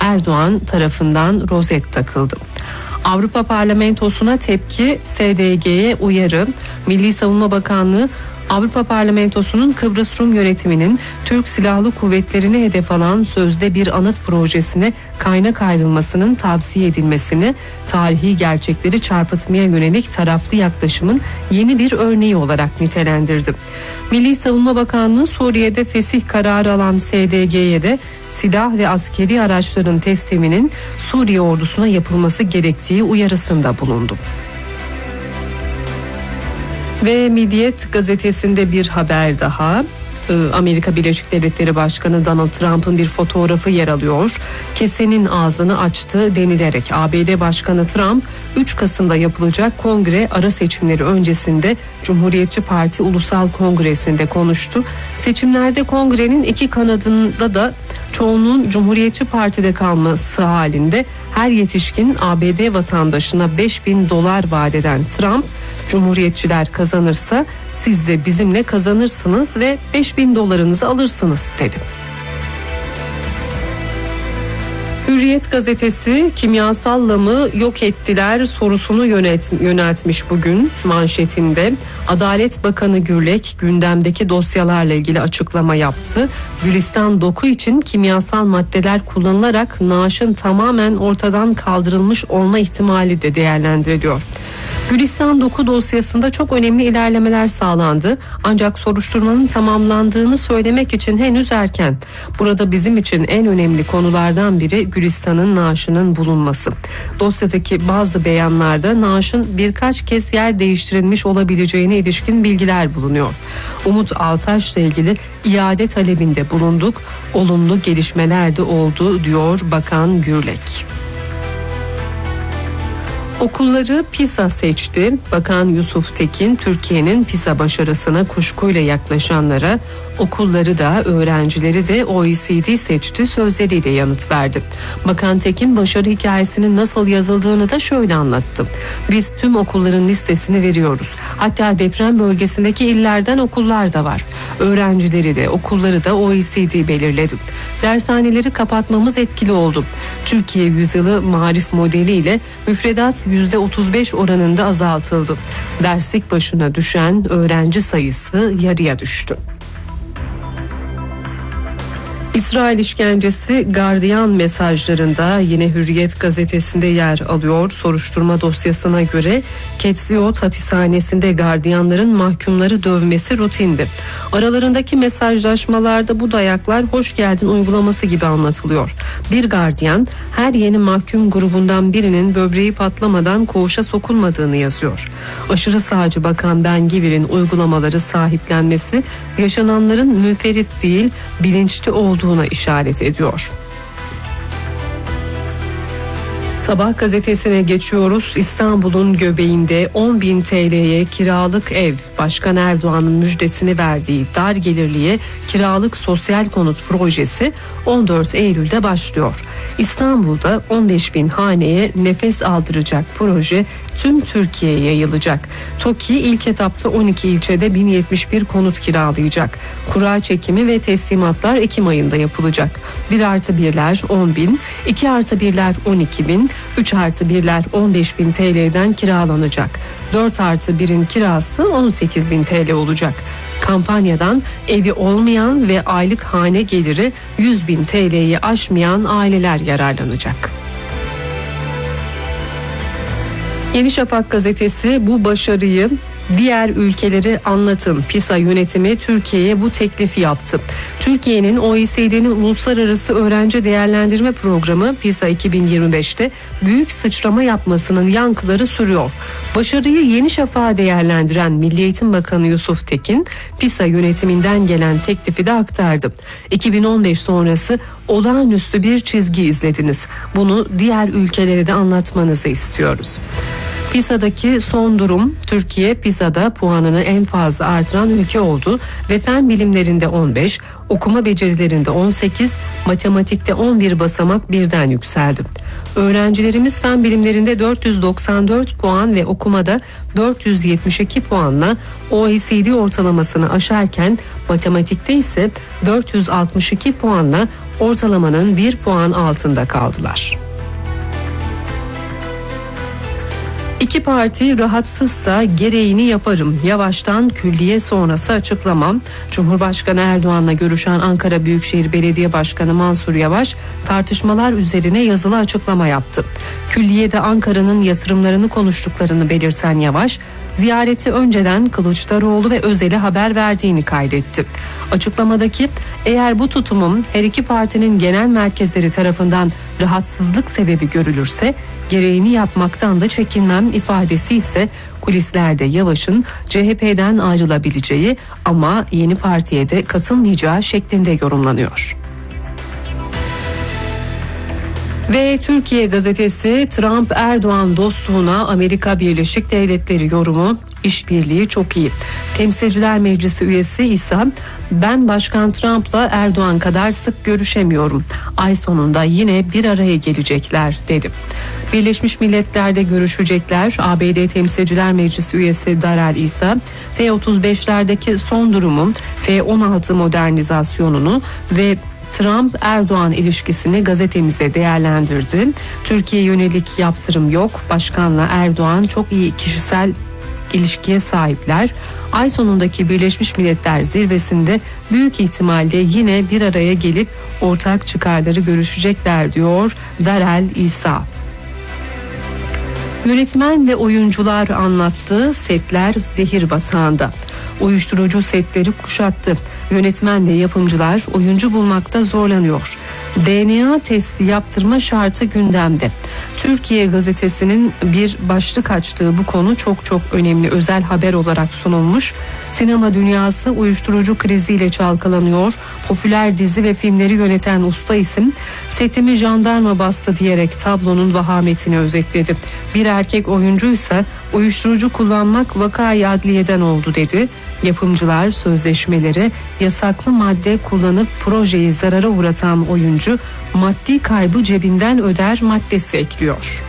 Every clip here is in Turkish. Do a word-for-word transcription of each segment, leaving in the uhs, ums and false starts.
Erdoğan tarafından rozet takıldı. Avrupa Parlamentosu'na tepki, S D G'ye uyarı. Milli Savunma Bakanlığı Avrupa Parlamentosu'nun Kıbrıs Rum yönetiminin Türk Silahlı Kuvvetleri'ni hedef alan sözde bir anıt projesine kaynak ayrılmasının tavsiye edilmesini tarihi gerçekleri çarpıtmaya yönelik taraflı yaklaşımın yeni bir örneği olarak nitelendirdi. Milli Savunma Bakanlığı Suriye'de fesih kararı alan S D G'ye de silah ve askeri araçların tesliminin Suriye ordusuna yapılması gerektiği uyarısında bulundu. Ve Milliyet gazetesinde bir haber daha. Amerika Birleşik Devletleri Başkanı Donald Trump'ın bir fotoğrafı yer alıyor. Kesenin ağzını açtı denilerek A B D Başkanı Trump üç Kasım'da yapılacak kongre ara seçimleri öncesinde Cumhuriyetçi Parti Ulusal Kongresi'nde konuştu. Seçimlerde kongrenin iki kanadında da çoğunluğun Cumhuriyetçi Parti'de kalması halinde her yetişkin A B D vatandaşına beş bin dolar vaat eden Trump, Cumhuriyetçiler kazanırsa siz de bizimle kazanırsınız ve beş bin dolarınızı alırsınız dedi. Hürriyet gazetesi kimyasalla mı yok ettiler sorusunu yönet, yöneltmiş bugün manşetinde. Adalet Bakanı Gürlek gündemdeki dosyalarla ilgili açıklama yaptı. Gülistan Doku için kimyasal maddeler kullanılarak naaşın tamamen ortadan kaldırılmış olma ihtimali de değerlendiriliyor. Gülistan Doku dosyasında çok önemli ilerlemeler sağlandı. Ancak soruşturmanın tamamlandığını söylemek için henüz erken. Burada bizim için en önemli konulardan biri Gülistan'ın naaşının bulunması. Dosyadaki bazı beyanlarda naaşın birkaç kez yer değiştirilmiş olabileceğine ilişkin bilgiler bulunuyor. Umut Altaş'la ilgili iade talebinde bulunduk. Olumlu gelişmeler de oldu diyor Bakan Gürlek. Okulları PISA seçti. Bakan Yusuf Tekin, Türkiye'nin PISA başarısına kuşkuyla yaklaşanlara okulları da öğrencileri de O E C D seçti sözleriyle yanıt verdi. Bakan Tekin başarı hikayesinin nasıl yazıldığını da şöyle anlattı. Biz tüm okulların listesini veriyoruz. Hatta deprem bölgesindeki illerden okullar da var. Öğrencileri de okulları da O E C D belirledi. Dershaneleri kapatmamız etkili oldu. Türkiye Yüzyılı Marif modeliyle müfredat yüzde otuz beş oranında azaltıldı. Derslik başına düşen öğrenci sayısı yarıya düştü. İsrail işkencesi gardiyan mesajlarında yine Hürriyet gazetesinde yer alıyor. Soruşturma dosyasına göre Ketsiot hapishanesinde gardiyanların mahkumları dövmesi rutindi. Aralarındaki mesajlaşmalarda bu dayaklar hoş geldin uygulaması gibi anlatılıyor. Bir gardiyan her yeni mahkum grubundan birinin böbreği patlamadan koğuşa sokulmadığını yazıyor. Aşırı sağcı Bakan Ben-Gvir'in uygulamaları sahiplenmesi yaşananların münferit değil bilinçli olduğunu işaret ediyor. Sabah gazetesine geçiyoruz. İstanbul'un göbeğinde on bin T L'ye kiralık ev. Başkan Erdoğan'ın müjdesini verdiği dar gelirliye kiralık sosyal konut projesi on dört Eylül'de başlıyor. İstanbul'da on beş bin haneye nefes aldıracak proje tüm Türkiye'ye yayılacak. TOKİ ilk etapta on iki ilçede bin yetmiş bir konut kiralayacak. Kura çekimi ve teslimatlar Ekim ayında yapılacak. bir artı birler on bin, iki artı birler on iki bin, üç artı birler on beş bin T L'den kiralanacak. dört artı birin kirası on sekiz bin T L olacak. Kampanyadan evi olmayan ve aylık hane geliri yüz bin T L'yi aşmayan aileler yararlanacak. Yeni Şafak gazetesi bu başarıyı diğer ülkeleri anlatın. PISA yönetimi Türkiye'ye bu teklifi yaptı. Türkiye'nin O E C D'nin Uluslararası Öğrenci Değerlendirme Programı PISA iki bin yirmi beşte büyük sıçrama yapmasının yankıları sürüyor. Başarıyı Yeni Şafak'a değerlendiren Milli Eğitim Bakanı Yusuf Tekin, PISA yönetiminden gelen teklifi de aktardı. iki bin on beş sonrası olağanüstü bir çizgi izlediniz. Bunu diğer ülkelere de anlatmanızı istiyoruz. PISA'daki son durum, Türkiye PISA'da puanını en fazla artıran ülke oldu ve fen bilimlerinde on beş, okuma becerilerinde on sekiz, matematikte on bir basamak birden yükseldi. Öğrencilerimiz fen bilimlerinde dört yüz doksan dört puan ve okumada dört yüz yetmiş iki puanla O E C D ortalamasını aşarken matematikte ise dört yüz altmış iki puanla ortalamanın bir puan altında kaldılar. İki parti rahatsızsa gereğini yaparım. Yavaş'tan külliye sonrası açıklamam. Cumhurbaşkanı Erdoğan'la görüşen Ankara Büyükşehir Belediye Başkanı Mansur Yavaş tartışmalar üzerine yazılı açıklama yaptı. Külliyede Ankara'nın yatırımlarını konuştuklarını belirten Yavaş, ziyareti önceden Kılıçdaroğlu ve Özel'e haber verdiğini kaydetti. Açıklamadaki eğer bu tutumum her iki partinin genel merkezleri tarafından rahatsızlık sebebi görülürse gereğini yapmaktan da çekinmem ifadesi ise kulislerde Yavaş'ın C H P'den ayrılabileceği ama yeni partiye de katılmayacağı şeklinde yorumlanıyor. Ve Türkiye gazetesi Trump-Erdoğan dostluğuna Amerika Birleşik Devletleri yorumu işbirliği çok iyi. Temsilciler Meclisi üyesi İsa ben Başkan Trump'la Erdoğan kadar sık görüşemiyorum. Ay sonunda yine bir araya gelecekler dedi. Birleşmiş Milletler'de görüşecekler. A B D Temsilciler Meclisi üyesi Darrell İsa F otuz beşlerdeki son durumu, F on altı modernizasyonunu ve Trump-Erdoğan ilişkisini gazetemize değerlendirdi. Türkiye'ye yönelik yaptırım yok. Başkanla Erdoğan çok iyi kişisel ilişkiye sahipler. Ay sonundaki Birleşmiş Milletler Zirvesi'nde büyük ihtimalle yine bir araya gelip ortak çıkarları görüşecekler diyor Darrell İsa. Yönetmen ve oyuncular anlattı, setler zehir batağında. Uyuşturucu setleri kuşattı. Yönetmen ve yapımcılar oyuncu bulmakta zorlanıyor. D N A testi yaptırma şartı gündemde. Türkiye gazetesinin bir başlık açtığı bu konu çok çok önemli, özel haber olarak sunulmuş. Sinema dünyası uyuşturucu kriziyle çalkalanıyor. Popüler dizi ve filmleri yöneten usta isim setimi jandarma bastı diyerek tablonun vahametini özetledi. Bir erkek oyuncuysa uyuşturucu kullanmak vakayı adliyeden oldu dedi. Yapımcılar sözleşmeleri yasaklı madde kullanıp projeyi zarara uğratan oyuncu maddi kaybı cebinden öder maddesi ekliyor.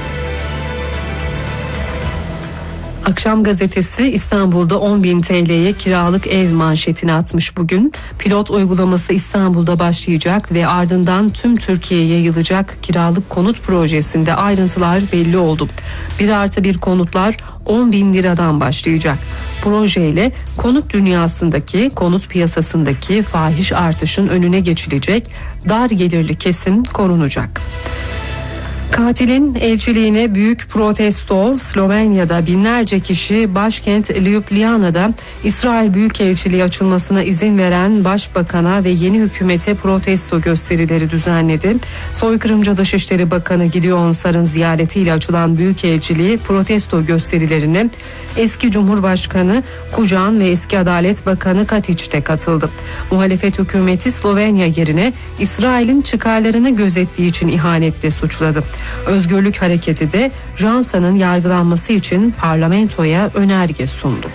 Akşam gazetesi İstanbul'da on bin T L'ye kiralık ev manşetini atmış bugün. Pilot uygulaması İstanbul'da başlayacak ve ardından tüm Türkiye'ye yayılacak kiralık konut projesinde ayrıntılar belli oldu. Bir artı bir konutlar on bin liradan başlayacak. Projeyle konut dünyasındaki, konut piyasasındaki fahiş artışın önüne geçilecek, dar gelirli kesim korunacak. Katilin elçiliğine büyük protesto. Slovenya'da binlerce kişi başkent Ljubljana'da İsrail Büyükelçiliği açılmasına izin veren başbakana ve yeni hükümete protesto gösterileri düzenledi. Soykırımcı Dışişleri Bakanı Gideon Sar'ın ziyaretiyle açılan Büyükelçiliği protesto gösterilerine eski Cumhurbaşkanı Kucan ve eski Adalet Bakanı Katić de katıldı. Muhalefet hükümeti Slovenya yerine İsrail'in çıkarlarını gözettiği için ihanetle suçladı. Özgürlük Hareketi de Jansa'nın yargılanması için parlamentoya önerge sundu.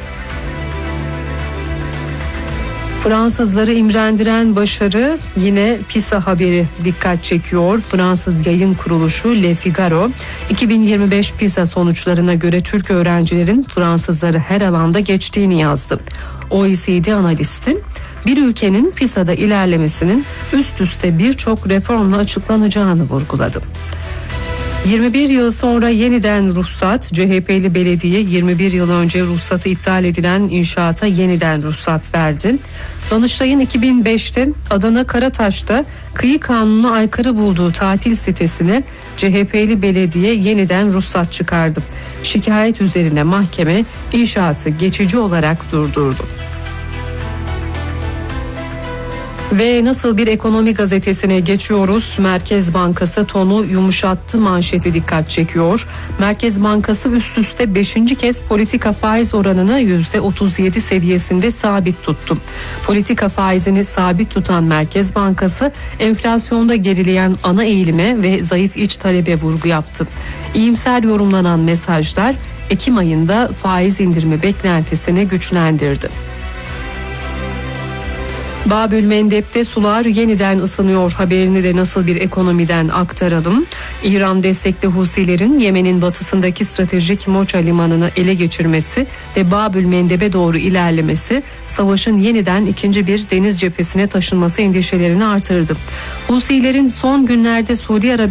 Fransızları imrendiren başarı, yine PISA haberi dikkat çekiyor. Fransız yayın kuruluşu Le Figaro, iki bin yirmi beş PISA sonuçlarına göre Türk öğrencilerin Fransızları her alanda geçtiğini yazdı. O E C D analisti, bir ülkenin PISA'da ilerlemesinin üst üste birçok reformla açıklanacağını vurguladı. yirmi bir yıl sonra yeniden ruhsat. C H P'li belediye yirmi bir yıl önce ruhsatı iptal edilen inşaata yeniden ruhsat verdi. Danıştay'ın iki bin beşte Adana Karataş'ta kıyı kanununa aykırı bulduğu tatil sitesine C H P'li belediye yeniden ruhsat çıkardı. Şikayet üzerine mahkeme inşaatı geçici olarak durdurdu. Ve nasıl bir ekonomi gazetesine geçiyoruz? Merkez Bankası tonu yumuşattı manşeti dikkat çekiyor. Merkez Bankası üst üste beşinci kez politika faiz oranını yüzde otuz yedi seviyesinde sabit tuttu. Politika faizini sabit tutan Merkez Bankası enflasyonda gerileyen ana eğilime ve zayıf iç talebe vurgu yaptı. İyimser yorumlanan mesajlar Ekim ayında faiz indirimi beklentisini güçlendirdi. Babül Mendeb'de sular yeniden ısınıyor. Haberini de nasıl bir ekonomiden aktaralım. İran destekli Husilerin Yemen'in batısındaki stratejik Moça limanını ele geçirmesi ve Babül Mendeb'e doğru ilerlemesi savaşın yeniden ikinci bir deniz cephesine taşınması endişelerini artırdı. Husilerin son günlerde Suudi Arabistan